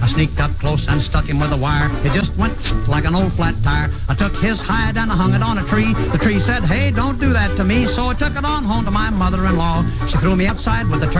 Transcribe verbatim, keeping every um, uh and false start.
I sneaked up close and stuck him with a wire. It just went like an old flat tire. I took his hide and I hung it on a tree. The tree said, hey, don't do that to me. So I took it on home to my mother-in-law. She threw me outside with the turkey.